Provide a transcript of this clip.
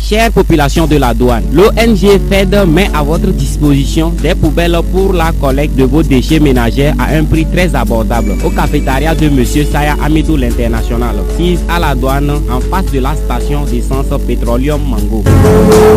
Chère population de la douane, l'ONG FED met à votre disposition des poubelles pour la collecte de vos déchets ménagers à un prix très abordable au cafétéria de Monsieur Saya Amidou l'International, 6 à la douane en face de la station d'essence Petroleum Mango.